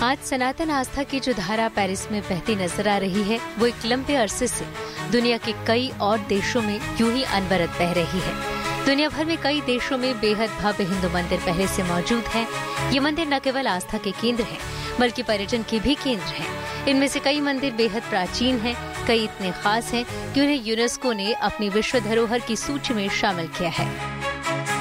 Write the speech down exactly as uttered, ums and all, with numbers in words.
आज सनातन आस्था की जो धारा पेरिस में बहती नजर आ रही है, वो एक लंबे अरसे से दुनिया के कई और देशों में यूं ही अनवरत बह रही है। दुनिया भर में कई देशों में बेहद भव्य हिंदू मंदिर पहले से मौजूद हैं। ये मंदिर न केवल आस्था के केंद्र हैं, बल्कि पर्यटन के भी केंद्र हैं। इनमें से कई मंदिर बेहद प्राचीन हैं, कई इतने खास हैं कि उन्हें यूनेस्को ने अपनी विश्व धरोहर की सूची में शामिल किया है।